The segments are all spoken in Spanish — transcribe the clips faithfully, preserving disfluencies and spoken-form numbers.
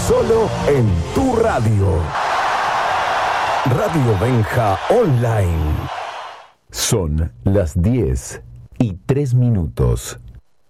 solo en tu radio. Radio Benja Online. Son las diez y tres minutos.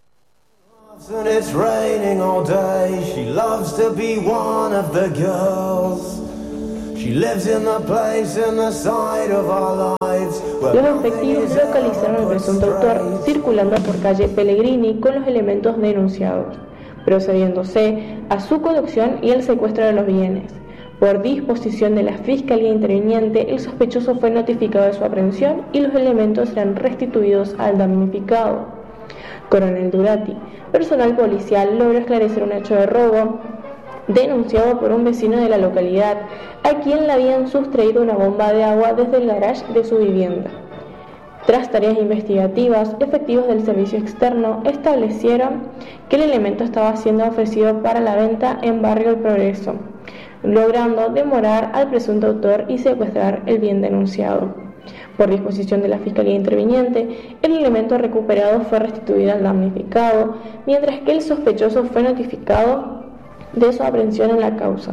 And it's raining all day. She loves to be one of the girls. She lives in the place in the side of our lives. Los efectivos localizaron al presunto autor circulando por calle Pellegrini con los elementos denunciados, procediéndose a su conducción y el secuestro de los bienes. Por disposición de la Fiscalía Interviniente, el sospechoso fue notificado de su aprehensión y los elementos serán restituidos al damnificado. Coronel Durati, personal policial, logró esclarecer un hecho de robo denunciado por un vecino de la localidad, a quien le habían sustraído una bomba de agua desde el garage de su vivienda. Tras tareas investigativas, efectivos del servicio externo establecieron que el elemento estaba siendo ofrecido para la venta en Barrio El Progreso, logrando demorar al presunto autor y secuestrar el bien denunciado. Por disposición de la Fiscalía Interviniente, el elemento recuperado fue restituido al damnificado, mientras que el sospechoso fue notificado de su aprehensión en la causa.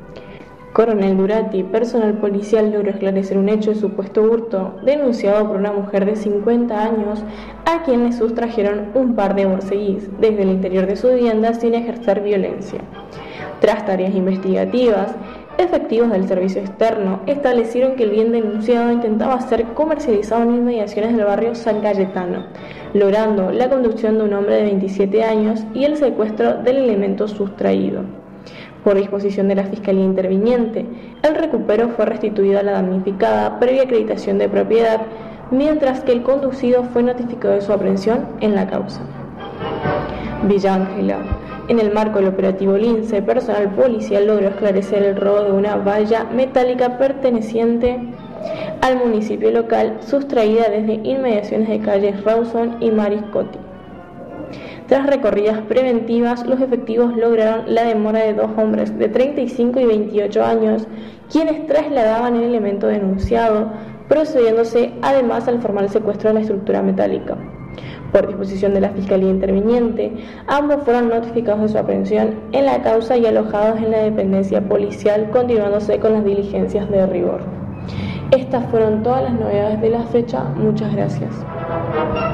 Coronel Durati, personal policial, logró esclarecer un hecho de supuesto hurto denunciado por una mujer de cincuenta años a quien le sustrajeron un par de borceguís desde el interior de su vivienda sin ejercer violencia. Tras tareas investigativas, efectivos del servicio externo establecieron que el bien denunciado intentaba ser comercializado en inmediaciones del barrio San Cayetano, logrando la conducción de un hombre de veintisiete años y el secuestro del elemento sustraído. Por disposición de la Fiscalía Interviniente, el recupero fue restituido a la damnificada previa acreditación de propiedad, mientras que el conducido fue notificado de su aprehensión en la causa. Villa Ángela. En el marco del operativo Lince, personal policial logró esclarecer el robo de una valla metálica perteneciente al municipio local, sustraída desde inmediaciones de calles Rawson y Mariscotti. Tras recorridas preventivas, los efectivos lograron la demora de dos hombres de treinta y cinco y veintiocho años, quienes trasladaban el elemento denunciado, procediéndose además al formal secuestro de la estructura metálica. Por disposición de la Fiscalía Interviniente, ambos fueron notificados de su aprehensión en la causa y alojados en la dependencia policial, continuándose con las diligencias de rigor. Estas fueron todas las novedades de la fecha. Muchas gracias.